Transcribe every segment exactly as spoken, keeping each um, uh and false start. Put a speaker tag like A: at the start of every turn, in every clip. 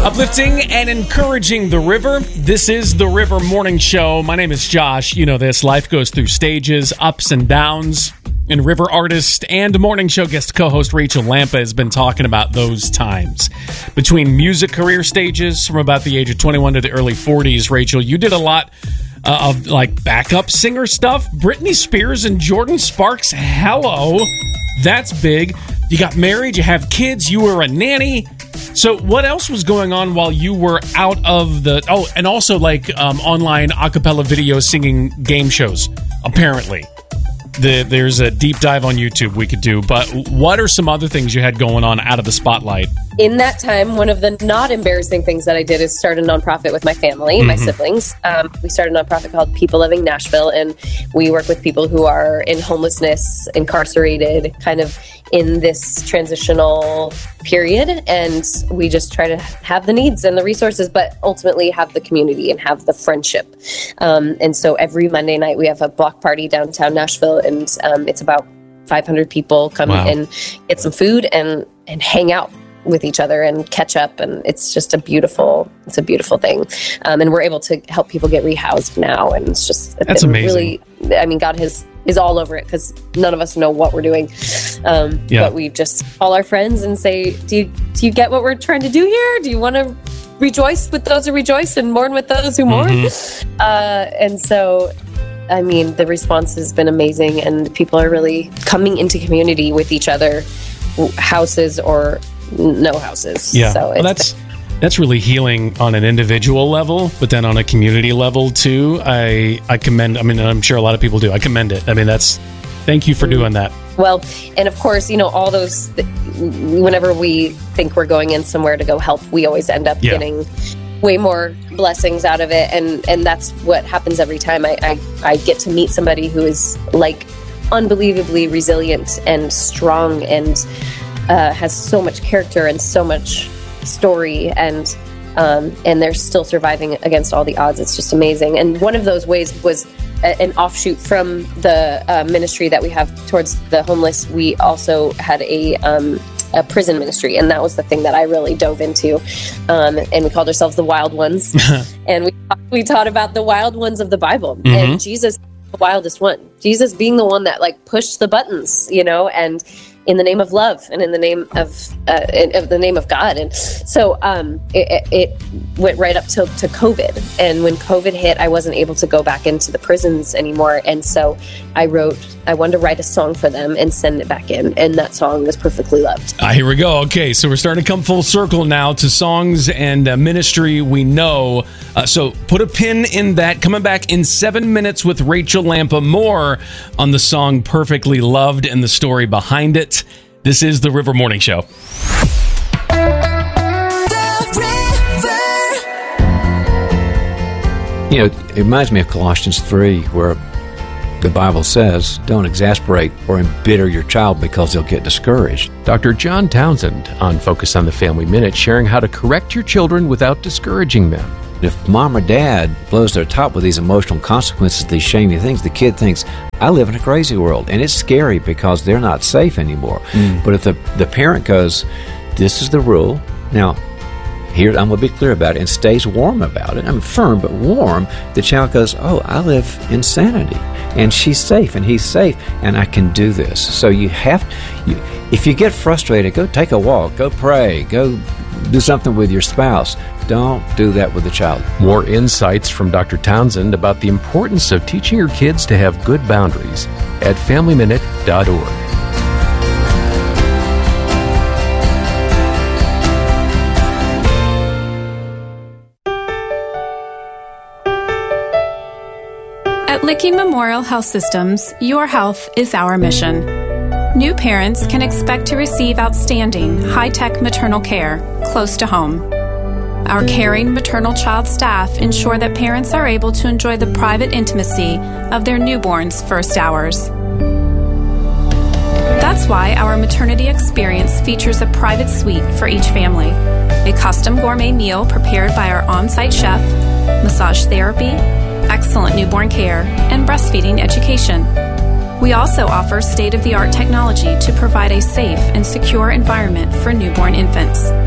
A: Uplifting and encouraging the river. This is the River Morning Show. My name is Josh. You know this. Life goes through stages, ups and downs. And River artist and morning show guest co-host Rachel Lampa has been talking about those times. Between music career stages from about the age of twenty-one to the early forties, Rachel, you did a lot uh, of like backup singer stuff. Britney Spears and Jordan Sparks. Hello. That's big. You got married. You have kids. You were a nanny. So what else was going on while you were out of the... Oh, and also like um, online a cappella video singing game shows, apparently. The, there's a deep dive on YouTube we could do. But what are some other things you had going on out of the spotlight?
B: In that time, one of the not embarrassing things that I did is start a nonprofit with my family, mm-hmm. my siblings. Um, we started a nonprofit called People Living Nashville, and we work with people who are in homelessness, incarcerated, kind of in this transitional period. And we just try to have the needs and the resources, but ultimately have the community and have the friendship. Um, and so every Monday night, we have a block party downtown Nashville, and um, it's about five hundred people come wow. and get some food and, and hang out with each other and catch up, and it's just a beautiful it's a beautiful thing, um, and we're able to help people get rehoused now, and it's just it's
A: that's amazing.
B: Really, I mean, God has is all over it because none of us know what we're doing, um, yeah. but we just call our friends and say, do you do you get what we're trying to do here? Do you want to rejoice with those who rejoice and mourn with those who mourn? Mm-hmm. Uh, and so I mean, the response has been amazing, and people are really coming into community with each other, houses or no houses.
A: Yeah,
B: so
A: well, that's that's really healing on an individual level, but then on a community level too. I I commend. I mean, I'm sure a lot of people do. I commend it. I mean, that's thank you for mm-hmm. doing that.
B: Well, and of course, you know, all those. Whenever we think we're going in somewhere to go help, we always end up yeah. getting way more blessings out of it, and and that's what happens every time I, I I get to meet somebody who is like unbelievably resilient and strong and uh, has so much character and so much story, and um, and they're still surviving against all the odds. It's just amazing. And one of those ways was a, an offshoot from the uh, ministry that we have towards the homeless. We also had a um, a prison ministry, and that was the thing that I really dove into, um, and we called ourselves the Wild Ones. And we we taught about the wild ones of the Bible, mm-hmm. and Jesus, the wildest one, Jesus being the one that like pushed the buttons, you know, and in the name of love and in the name of uh, in, of the name of God. And so um, it, it went right up to, to COVID. And when COVID hit, I wasn't able to go back into the prisons anymore. And so I wrote, I wanted to write a song for them and send it back in. And that song was Perfectly Loved.
A: Ah, here we go. Okay, so we're starting to come full circle now to songs and uh, ministry we know. Uh, so put a pin in that. Coming back in seven minutes with Rachel Lampa. More on the song Perfectly Loved and the story behind it. This is the River Morning Show.
C: You know, it reminds me of Colossians three, where the Bible says, don't exasperate or embitter your child because they'll get discouraged.
D: Doctor John Townsend on Focus on the Family Minute, sharing how to correct your children without discouraging them.
C: If mom or dad blows their top with these emotional consequences, these shamey things, the kid thinks, I live in a crazy world. And it's scary because they're not safe anymore. Mm. But if the, the parent goes, this is the rule, now, here I'm going to be clear about it, and stays warm about it, I'm firm but warm, the child goes, oh, I live in sanity. And she's safe, and he's safe, and I can do this. So you have, you, if you get frustrated, go take a walk, go pray, go do something with your spouse. Don't do that with the child.
D: More insights from Doctor Townsend about the importance of teaching your kids to have good boundaries at family minute dot org.
E: At Licking Memorial Health Systems, your health is our mission. New parents can expect to receive outstanding, high-tech maternal care close to home. Our caring maternal child staff ensure that parents are able to enjoy the private intimacy of their newborn's first hours. That's why our maternity experience features a private suite for each family, a custom gourmet meal prepared by our on-site chef, massage therapy, excellent newborn care, and breastfeeding education. We also offer state-of-the-art technology to provide a safe and secure environment for newborn infants.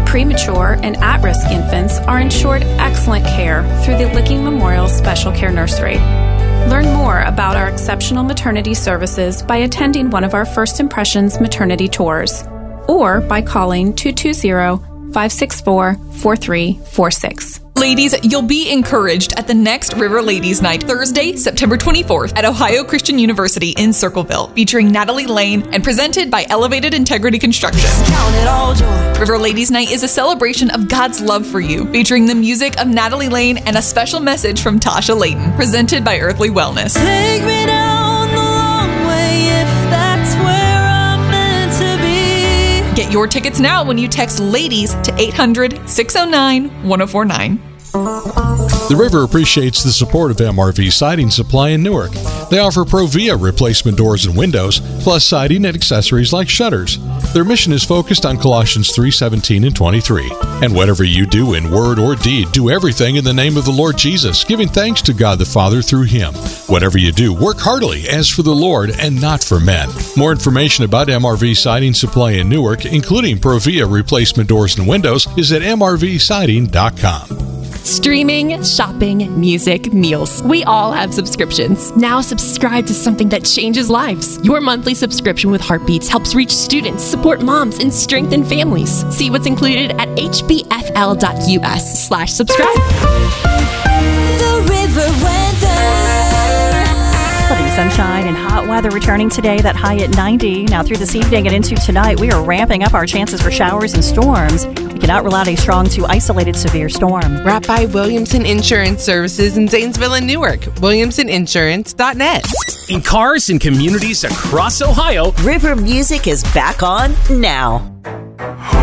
E: Premature and at-risk infants are ensured excellent care through the Licking Memorial Special Care Nursery. Learn more about our exceptional maternity services by attending one of our First Impressions maternity tours or by calling two two zero, five six four, four three four six.
F: Ladies, you'll be encouraged at the next River Ladies Night, Thursday, September twenty-fourth at Ohio Christian University in Circleville, featuring Natalie Lane and presented by Elevated Integrity Construction.
G: Count it all joy.
F: River Ladies Night is a celebration of God's love for you, featuring the music of Natalie Lane and a special message from Tasha Layton, presented by Earthly Wellness.
G: Take me down the long way if that's where I'm meant to be.
F: Get your tickets now when you text LADIES to eight hundred, six oh nine, one oh four nine.
H: The River appreciates the support of M R V Siding Supply in Newark. They offer Provia replacement doors and windows, plus siding and accessories like shutters. Their mission is focused on Colossians three seventeen and twenty-three. And whatever you do in word or deed, do everything in the name of the Lord Jesus, giving thanks to God the Father through Him. Whatever you do, work heartily as for the Lord and not for men. More information about M R V Siding Supply in Newark, including Provia replacement doors and windows, is at m r v siding dot com.
I: Streaming, shopping, music, meals. We all have subscriptions. Now subscribe to something that changes lives. Your monthly subscription with Heartbeats helps reach students, support moms, and strengthen families. See what's included at h b f l dot u s slash subscribe.
G: The River Weather.
J: Plenty of sunshine and hot weather returning today, that high at ninety. Now through this evening and into tonight, we are ramping up our chances for showers and storms. We cannot rule out a strong to isolated severe storm.
K: Brought by Williamson Insurance Services in Zanesville and Newark. williamson insurance dot net.
L: In cars and communities across Ohio,
M: River Music is back on now.